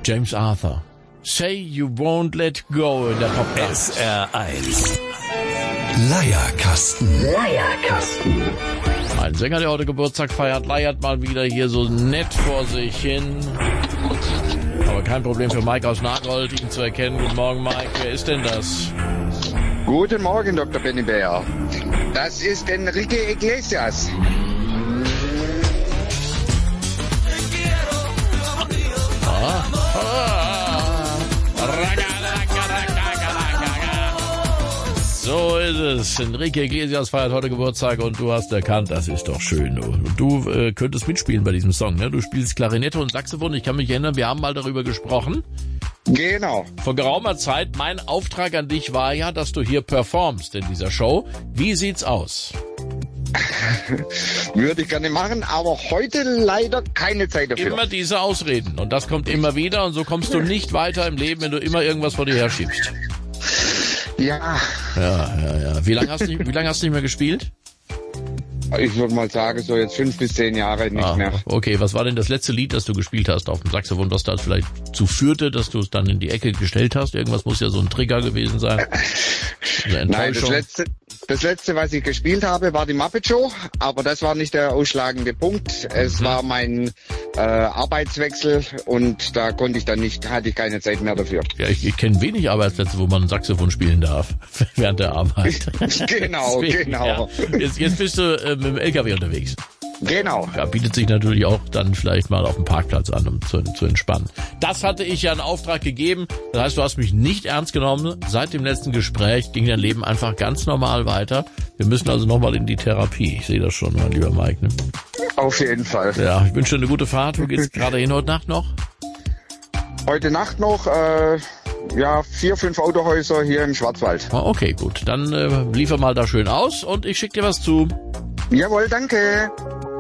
James Arthur. Say you won't let go in der Podcast. SR1. Leierkasten. Ein Sänger, der heute Geburtstag feiert, leiert mal wieder hier so nett vor sich hin. Aber kein Problem für Mike aus Nagold, ihn zu erkennen. Guten Morgen, Mike. Wer ist denn das? Guten Morgen, Dr. Benny Bär. Das ist Enrique Iglesias. So ist es. Enrique Iglesias feiert heute Geburtstag und du hast erkannt, das ist doch schön. Du könntest mitspielen bei diesem Song, ne? Du spielst Klarinette und Saxophon. Ich kann mich erinnern, wir haben mal darüber gesprochen. Genau. Vor geraumer Zeit, mein Auftrag an dich war ja, dass du hier performst in dieser Show. Wie sieht's aus? Würde ich gerne machen, aber heute leider keine Zeit dafür. Immer diese Ausreden. Und das kommt immer wieder und so kommst du nicht weiter im Leben, wenn du immer irgendwas vor dir herschiebst. Ja. Ja. Wie lange hast du nicht mehr gespielt? Ich würde mal sagen, so jetzt 5 bis 10 Jahre nicht mehr. Okay, was war denn das letzte Lied, das du gespielt hast auf dem Saxophon, was da vielleicht zu führte, dass du es dann in die Ecke gestellt hast? Irgendwas muss ja so ein Trigger gewesen sein. Nein, das letzte, was ich gespielt habe, war die Muppet Show, aber das war nicht der ausschlagende Punkt. Es war mein Arbeitswechsel und da hatte ich keine Zeit mehr dafür. Ja, ich kenne wenig Arbeitsplätze, wo man ein Saxophon spielen darf während der Arbeit. Genau. Ja. Jetzt bist du mit dem LKW unterwegs. Genau. Ja, bietet sich natürlich auch dann vielleicht mal auf dem Parkplatz an, um zu entspannen. Das hatte ich ja in Auftrag gegeben. Das heißt, du hast mich nicht ernst genommen. Seit dem letzten Gespräch ging dein Leben einfach ganz normal weiter. Wir müssen also nochmal in die Therapie. Ich sehe das schon, mein lieber Mike. Ne? Auf jeden Fall. Ja, ich wünsche dir eine gute Fahrt. Wo geht's gerade hin heute Nacht noch? Heute Nacht noch, 4, 5 Autohäuser hier im Schwarzwald. Oh, okay, gut. Dann liefer mal da schön aus und ich schicke dir was zu. Jawohl, danke.